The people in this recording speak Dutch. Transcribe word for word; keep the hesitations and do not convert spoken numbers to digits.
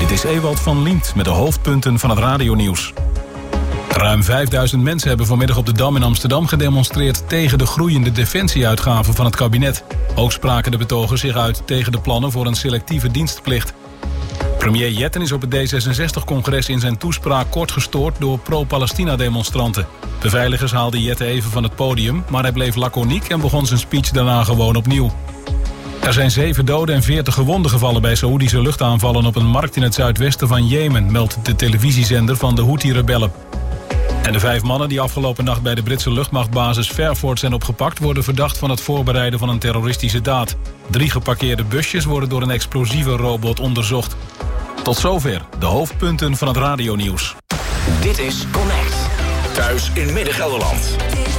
Dit is Ewald van Liemt met de hoofdpunten van het radionieuws. Ruim vijfduizend mensen hebben vanmiddag op de Dam in Amsterdam gedemonstreerd tegen de groeiende defensieuitgaven van het kabinet. Ook spraken de betogers zich uit tegen de plannen voor een selectieve dienstplicht. Premier Jetten is op het D zesenzestig-congres in zijn toespraak kort gestoord door pro-Palestina-demonstranten. Beveiligers haalden Jetten even van het podium, maar hij bleef laconiek en begon zijn speech daarna gewoon opnieuw. Er zijn zeven doden en veertig gewonden gevallen bij Saoedische luchtaanvallen op een markt in het zuidwesten van Jemen, meldt de televisiezender van de Houthi-rebellen. En de vijf mannen die afgelopen nacht bij de Britse luchtmachtbasis Fairford zijn opgepakt worden verdacht van het voorbereiden van een terroristische daad. Drie geparkeerde busjes worden door een explosieve robot onderzocht. Tot zover de hoofdpunten van het radionieuws. Dit is Connect. Thuis in Midden-Gelderland.